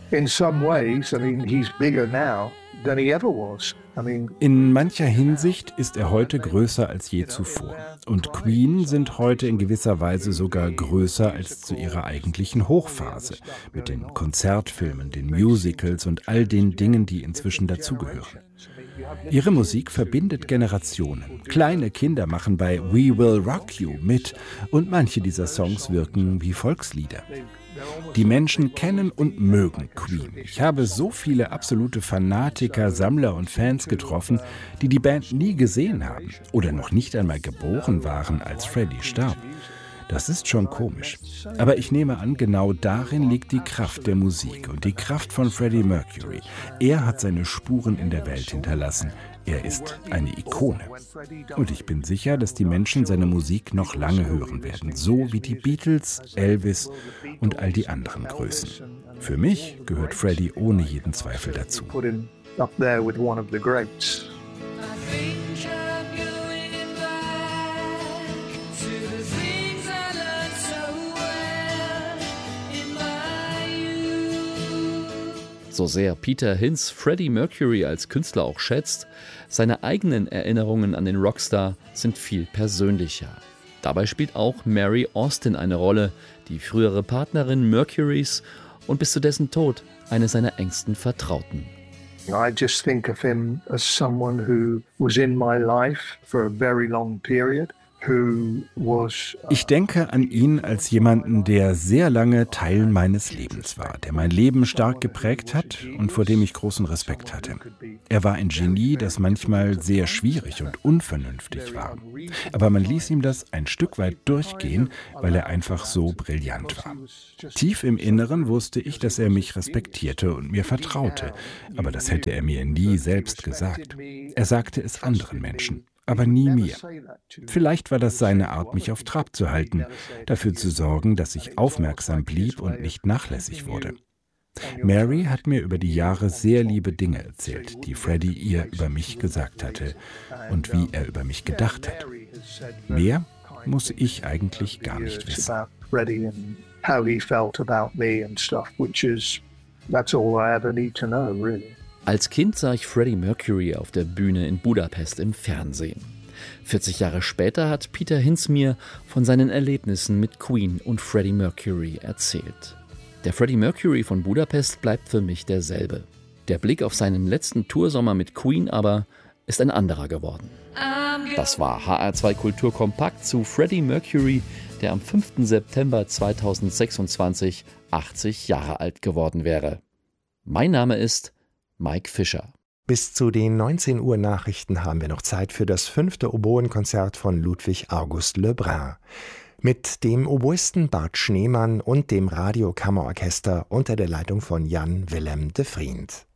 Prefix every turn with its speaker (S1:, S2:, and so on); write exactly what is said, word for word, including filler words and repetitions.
S1: In some ways, I mean, he's bigger now than he ever was.
S2: In mancher Hinsicht ist er heute größer als je zuvor. Und Queen sind heute in gewisser Weise sogar größer als zu ihrer eigentlichen Hochphase. Mit den Konzertfilmen, den Musicals und all den Dingen, die inzwischen dazugehören. Ihre Musik verbindet Generationen. Kleine Kinder machen bei We Will Rock You mit und manche dieser Songs wirken wie Volkslieder. Die Menschen kennen und mögen Queen. Ich habe so viele absolute Fanatiker, Sammler und Fans getroffen, die die Band nie gesehen haben oder noch nicht einmal geboren waren, als Freddie starb. Das ist schon komisch. Aber ich nehme an, genau darin liegt die Kraft der Musik und die Kraft von Freddie Mercury. Er hat seine Spuren in der Welt hinterlassen. Er ist eine Ikone. Und ich bin sicher, dass die Menschen seine Musik noch lange hören werden. So wie die Beatles, Elvis und all die anderen Größen. Für mich gehört Freddie ohne jeden Zweifel dazu.
S3: So sehr Peter Hinz Freddie Mercury als Künstler auch schätzt, seine eigenen Erinnerungen an den Rockstar sind viel persönlicher. Dabei spielt auch Mary Austin eine Rolle, die frühere Partnerin Mercurys und bis zu dessen Tod eine seiner engsten Vertrauten.
S1: I just think of him as someone who was in my life for a very long period.
S2: Ich denke an ihn als jemanden, der sehr lange Teil meines Lebens war, der mein Leben stark geprägt hat und vor dem ich großen Respekt hatte. Er war ein Genie, das manchmal sehr schwierig und unvernünftig war. Aber man ließ ihm das ein Stück weit durchgehen, weil er einfach so brillant war. Tief im Inneren wusste ich, dass er mich respektierte und mir vertraute. Aber das hätte er mir nie selbst gesagt. Er sagte es anderen Menschen. Aber nie mir. Vielleicht war das seine Art, mich auf Trab zu halten, dafür zu sorgen, dass ich aufmerksam blieb und nicht nachlässig wurde. Mary hat mir über die Jahre sehr liebe Dinge erzählt, die Freddie ihr über mich gesagt hatte und wie er über mich gedacht hat. Mehr muss ich eigentlich gar nicht wissen.
S3: Als Kind sah ich Freddie Mercury auf der Bühne in Budapest im Fernsehen. vierzig Jahre später hat Peter Hinz mir von seinen Erlebnissen mit Queen und Freddie Mercury erzählt. Der Freddie Mercury von Budapest bleibt für mich derselbe. Der Blick auf seinen letzten Toursommer mit Queen aber ist ein anderer geworden. Das war H R zwei Kultur Kompakt zu Freddie Mercury, der am fünften September zweitausendsechsundzwanzig achtzig Jahre alt geworden wäre. Mein Name ist Mike Fischer.
S4: Bis zu den neunzehn Uhr Nachrichten haben wir noch Zeit für das fünfte Oboenkonzert von Ludwig August Lebrun. Mit dem Oboisten Bart Schneemann und dem Radiokammerorchester unter der Leitung von Jan Willem de Vriend.